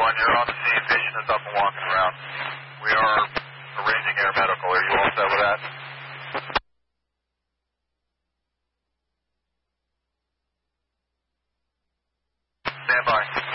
1, you're on the scene. Patient is up and walking around. We are arranging air medical. Are you all set with that? Stand by.